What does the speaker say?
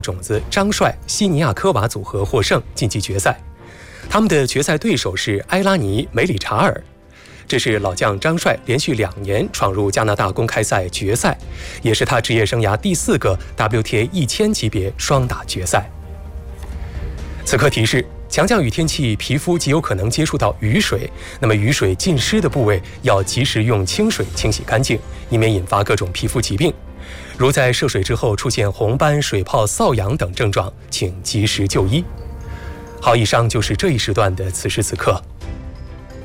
种子张帅、西尼亚科娃组合获胜晋级决赛。他们的决赛对手是埃拉尼·梅里查尔。这是老将张帅连续2年闯入加拿大公开赛决赛，也是他职业生涯第4个 WTA 1000级别双打决赛。此刻提示：强降雨天气，皮肤极有可能接触到雨水，那么雨水浸湿的部位要及时用清水清洗干净，以免引发各种皮肤疾病。如在涉水之后出现红斑、水泡、瘙痒等症状，请及时就医。好，以上就是这一时段的此时此刻。